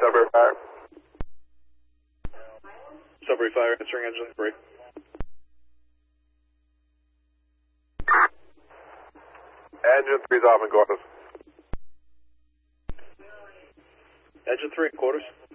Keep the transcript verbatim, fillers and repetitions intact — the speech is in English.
Sudbury Fire. Sudbury Fire, answering engine three. Engine three's off in quarters. Engine three in quarters.